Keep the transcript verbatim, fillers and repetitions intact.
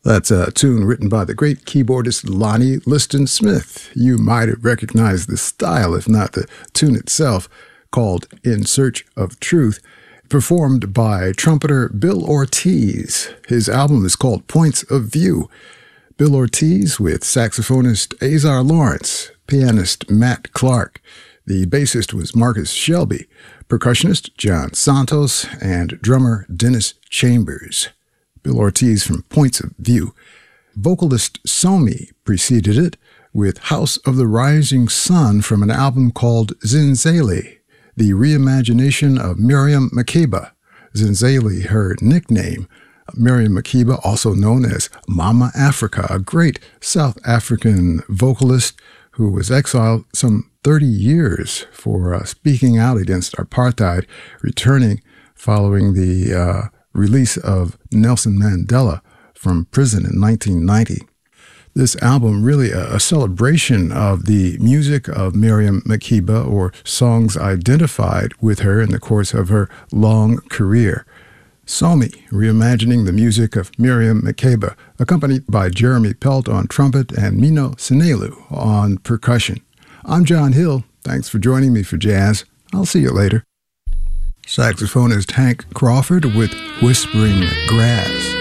That's a tune written by the great keyboardist Lonnie Liston Smith. You might have recognized the style, if not the tune itself, called In Search of Truth, performed by trumpeter Bill Ortiz. His album is called Points of View. Bill Ortiz with saxophonist Azar Lawrence, pianist Matt Clark. The bassist was Marcus Shelby, percussionist John Santos, and drummer Dennis Chambers. Bill Ortiz from Points of View. Vocalist Somi preceded it with House of the Rising Sun from an album called Zinzali, the reimagination of Miriam Makeba. Zinzali, her nickname. Miriam Makeba, also known as Mama Africa, a great South African vocalist who was exiled some thirty years for uh, speaking out against apartheid, returning following the uh, release of Nelson Mandela from prison in nineteen ninety. This album really a, a celebration of the music of Miriam Makeba, or songs identified with her in the course of her long career. Somi, reimagining the music of Miriam Makeba, accompanied by Jeremy Pelt on trumpet and Mino Sinelu on percussion. I'm John Hill. Thanks for joining me for Jazz. I'll see you later. Saxophonist Hank Crawford with Whispering Grass.